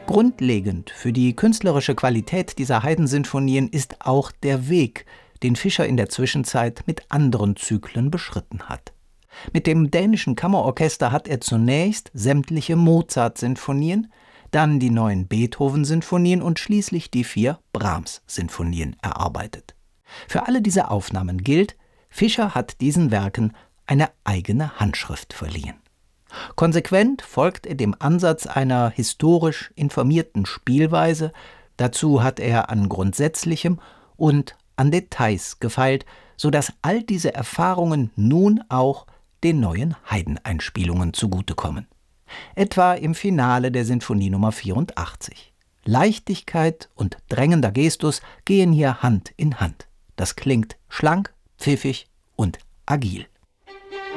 Grundlegend für die künstlerische Qualität dieser Haydn-Sinfonien ist auch der Weg, den Fischer in der Zwischenzeit mit anderen Zyklen beschritten hat. Mit dem dänischen Kammerorchester hat er zunächst sämtliche Mozart-Sinfonien, dann die 9 Beethoven-Sinfonien und schließlich die 4 Brahms-Sinfonien erarbeitet. Für alle diese Aufnahmen gilt, Fischer hat diesen Werken eine eigene Handschrift verliehen. Konsequent folgt er dem Ansatz einer historisch informierten Spielweise, dazu hat er an Grundsätzlichem und an Details gefeilt, sodass all diese Erfahrungen nun auch den neuen Haydn-Einspielungen zugutekommen. Etwa im Finale der Sinfonie Nummer 84. Leichtigkeit und drängender Gestus gehen hier Hand in Hand. Das klingt schlank, pfiffig und agil.